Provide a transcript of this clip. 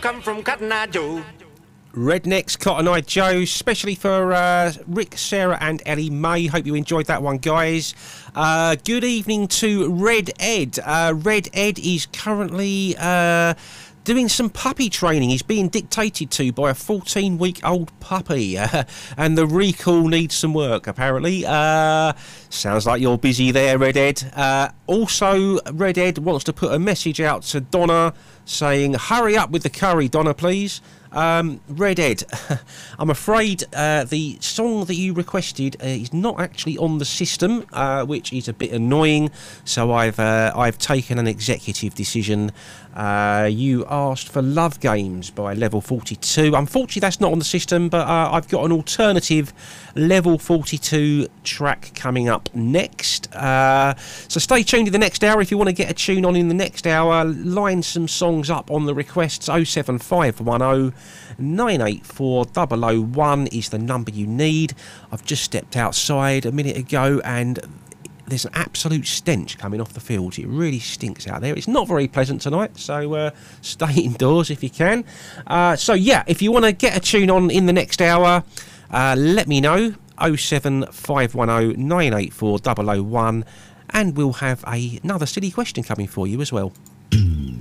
come from Cotton Eye Joe. Rednecks, Cotton Eye Joe, especially for Rick, Sarah and Ellie May. Hope you enjoyed that one, guys. Good evening to Red Ed. Red Ed is currently doing some puppy training. He's being dictated to by a 14-week-old puppy, and the recall needs some work, apparently. Sounds like you're busy there, Red Ed. Also, Red Ed wants to put a message out to Donna saying, hurry up with the curry, Donna, please. Red Ed, I'm afraid the song that you requested is not actually on the system, which is a bit annoying. So I've taken an executive decision. You asked for Love Games by Level 42. Unfortunately, that's not on the system, but I've got an alternative Level 42 track coming up next. So stay tuned to the next hour if you want to get a tune on in the next hour. Line some songs up on the requests. 07510 984 001 is the number you need. I've just stepped outside a minute ago and there's an absolute stench coming off the fields. It really stinks out there. It's not very pleasant tonight, so stay indoors if you can. So yeah, if you want to get a tune on in the next hour, let me know. 07510 984 001, and we'll have another silly question coming for you as well.